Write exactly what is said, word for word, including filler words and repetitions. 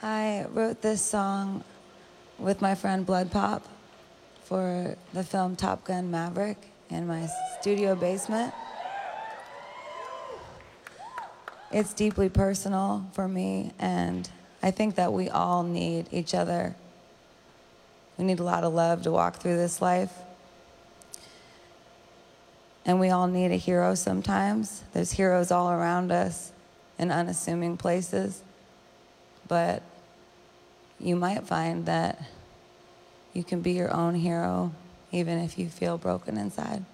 I wrote this song with my friend Blood Pop for the film Top Gun Maverick in my studio basement. It's deeply personal for me, and I think that we all need each other. We need a lot of love to walk through this life. And we all need a hero sometimes. There's heroes all around us in unassuming places. But you might find that you can be your own hero even if you feel broken inside.